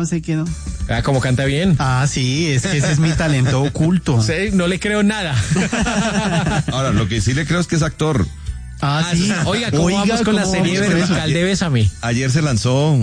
no sé qué no. Ah, como canta bien. Ah, sí, es que ese es mi talento oculto. Sí, no le creo nada. Ahora, lo que sí le creo es que es actor. Ah, sí. Oiga, ¿cómo vamos con la ¿cómo serie vamos con eso? vertical de Bésame? Ayer se lanzó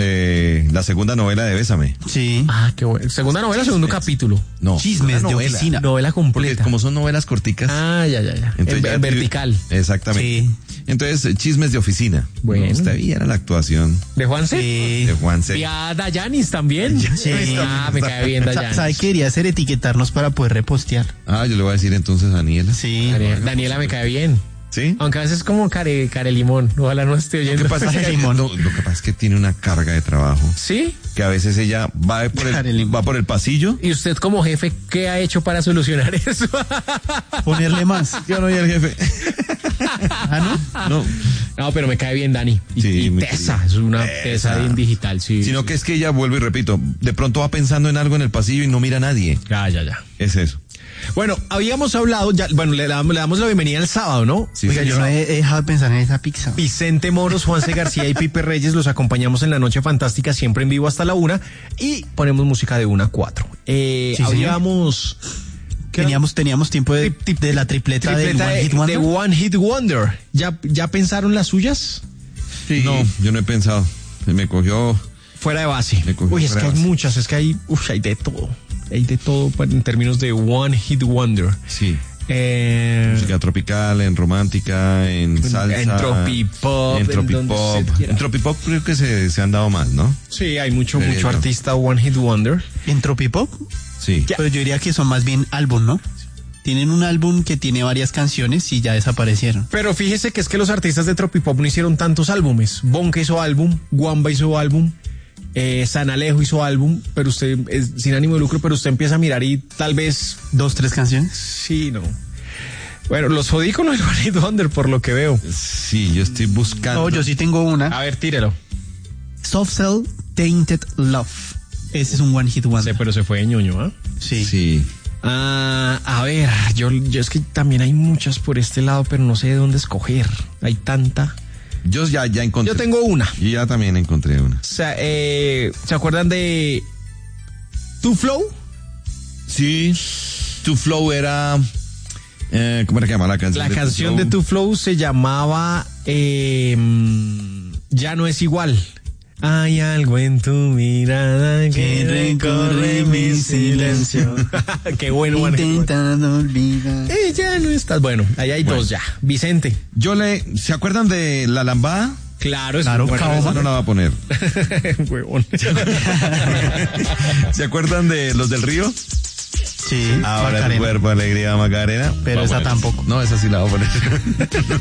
la segunda novela de Bésame. Sí. Ah, qué bueno. ¿Segunda novela o segundo capítulo? No, Chismes una de novela. oficina. Novela Porque completa. como son novelas corticas. Ah, ya. entonces ya- En vertical. Exactamente. Sí. Entonces, chismes de oficina. Bueno. Está bien la actuación ¿De Juanse? Sí. de Juanse. Y a Dayanis también. Sí. Ah, me cae bien Dayanis. ¿Sabe qué quería hacer? Etiquetarnos para poder repostear. Ah, yo le voy a decir entonces a Daniela. Sí. Daniela me cae bien. ¿Sí? Aunque a veces es como care limón. Ojalá no esté Lo oyendo. que pasa es que, lo que pasa es que tiene una carga de trabajo. ¿Sí? Que a veces ella va por el pasillo. ¿Y usted como jefe qué ha hecho para solucionar eso? Ponerle más. Yo no, y el jefe. ¿Ah, no? No. No, pero me cae bien Dani. Y, Sí, y muy tesa, querida. es una tesa en digital, sí. Sino que es que ella, vuelvo y repito, de pronto va pensando en algo en el pasillo y no mira a nadie. Ya. Es eso. Bueno, habíamos hablado, ya, bueno, le damos la bienvenida el sábado, ¿no? Sí, Oiga, sí, yo no he dejado de pensar en esa pizza. Vicente Moros, Juanse García y Pipe Reyes los acompañamos en la Noche Fantástica, siempre en vivo hasta la 1 y ponemos música de 1 a 4. señor. Habíamos... Teníamos tiempo de la tripleta de One Hit Wonder. de One Hit Wonder. ¿Ya pensaron las suyas? Sí. No, yo no he pensado. Se me cogió. Fuera de base. Me cogió Uy, es que fuera hay de base. muchas, es que hay de todo. Hay de todo en términos de One Hit Wonder. Sí. Música tropical, en romántica, en salsa. en tropipop, En en donde tropipop. usted quiera. En tropipop creo que se han dado más, ¿no? Sí, hay mucho Yo. artista One Hit Wonder. ¿En Tropipop? Sí. Ya. Pero yo diría que son más bien álbum, ¿no? Tienen un álbum que tiene varias canciones y ya desaparecieron. Pero fíjese que es que los artistas de tropipop no hicieron tantos álbumes. Bonka hizo álbum, Wamba hizo álbum, San Alejo hizo álbum, pero usted, sin ánimo de lucro, pero usted empieza a mirar y tal vez, 2, 3 canciones. sí, no. Bueno, los jodí con el One Hit Wonder por lo que veo. Sí, yo estoy buscando. No, yo sí tengo una. A ver, tírelo. Soft Cell Tainted Love. Ese es un One Hit Sí, Wonder. pero se fue de ñoño, ¿ah? Sí. Sí. A ver, yo es que también hay muchas por este lado, pero no sé de dónde escoger. Hay tanta. Yo ya encontré. Yo tengo una. Yo ya también encontré una. O sea, ¿se acuerdan de Two Flow? Sí. Tu Flow era. ¿Cómo era que llamaba la canción? La canción de Two Flow se llamaba Ya no es igual. Hay algo en tu mirada que recorre mi silencio. Qué bueno, One Hit Wonder. Intentando olvidar. Ya no estás. Bueno, ahí hay dos ya. Vicente. ¿Se acuerdan de La Lambada? Claro, es Claro, bueno, Caoma. Esa no la va a poner. huevón. ¿Se acuerdan de Los del Río? Sí. Ahora Macarena. tu cuerpo, alegría, Macarena. Pero esa tampoco. No, esa sí la voy a poner.